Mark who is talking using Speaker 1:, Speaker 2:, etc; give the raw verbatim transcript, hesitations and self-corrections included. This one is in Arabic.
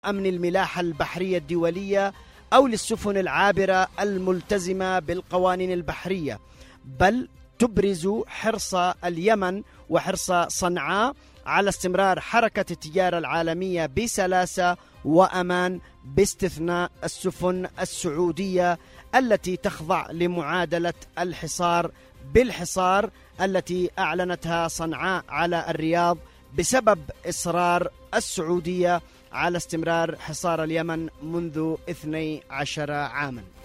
Speaker 1: أمن الملاحة البحرية الدولية أو للسفن العابرة الملتزمة بالقوانين البحرية، بل تبرز حرص اليمن وحرص صنعاء على استمرار حركة التجارة العالمية بسلاسة وأمان، باستثناء السفن السعودية التي تخضع لمعادلة الحصار بالحصار التي أعلنتها صنعاء على الرياض بسبب إصرار السعودية على استمرار حصار اليمن منذ اثني عشر عاما.